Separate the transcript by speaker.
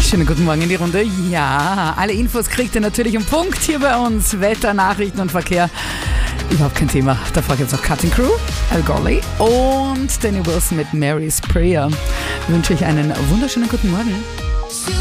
Speaker 1: Schönen guten Morgen in die Runde. Ja, alle Infos kriegt ihr natürlich um Punkt hier bei uns. Wetter, Nachrichten und Verkehr. Überhaupt kein Thema. Davor gibt es noch Cutting Crew, Al Golly und Danny Wilson mit Mary's Prayer. Wünsche ich einen wunderschönen guten Morgen.